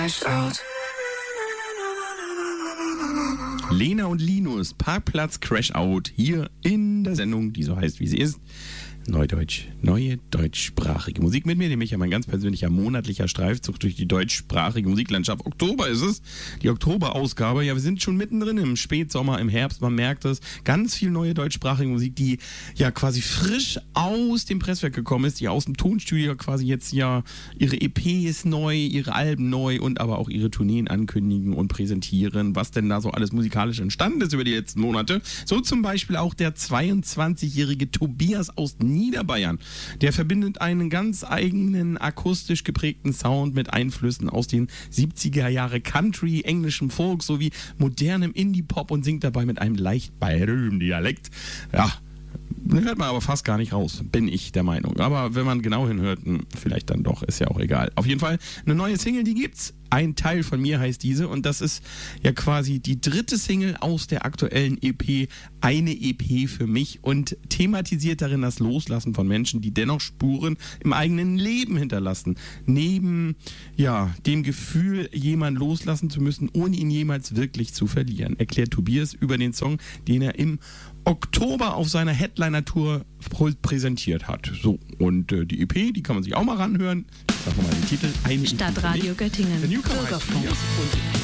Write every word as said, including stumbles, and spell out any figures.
Lena und Linus, Parkplatz Crash Out, hier in der Sendung, die so heißt, wie sie ist. Neudeutsch, neue deutschsprachige Musik mit mir, nämlich ja mein ganz persönlicher monatlicher Streifzug durch die deutschsprachige Musiklandschaft. Oktober ist es, die Oktoberausgabe. Ja, wir sind schon mittendrin im Spätsommer, im Herbst, man merkt es. Ganz viel neue deutschsprachige Musik, die ja quasi frisch aus dem Presswerk gekommen ist, die aus dem Tonstudio quasi jetzt ja ihre E Ps neu, ihre Alben neu und aber auch ihre Tourneen ankündigen und präsentieren, was denn da so alles musikalisch entstanden ist über die letzten Monate. So zum Beispiel auch der zweiundzwanzigjährige Tobias aus Niederbayern. Der verbindet einen ganz eigenen akustisch geprägten Sound mit Einflüssen aus den siebziger Jahre Country, englischem Folk sowie modernem Indie-Pop und singt dabei mit einem leicht bayerischen Dialekt. Ja, hört man aber fast gar nicht raus, bin ich der Meinung. Aber wenn man genau hinhört, vielleicht dann doch, ist ja auch egal. Auf jeden Fall eine neue Single, die gibt's. Ein Teil von mir heißt diese und das ist ja quasi die dritte Single aus der aktuellen E P, eine E P für mich und thematisiert darin das Loslassen von Menschen, die dennoch Spuren im eigenen Leben hinterlassen. Neben ja, dem Gefühl, jemanden loslassen zu müssen, ohne ihn jemals wirklich zu verlieren, erklärt Tobias über den Song, den er im Oktober auf seiner Headliner-Tour präsentiert hat. So, und äh, die E P, die kann man sich auch mal ranhören. Ich sag mal den Titel. Eine Stadtradio Göttingen. Bürgerfunk.